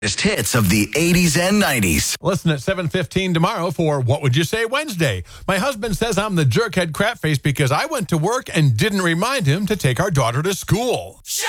hits of the 80s and 90s. Listen at 7:15 tomorrow for What Would You Say Wednesday. My husband says I'm the jerkhead crapface because I went to work and didn't remind him to take our daughter to school.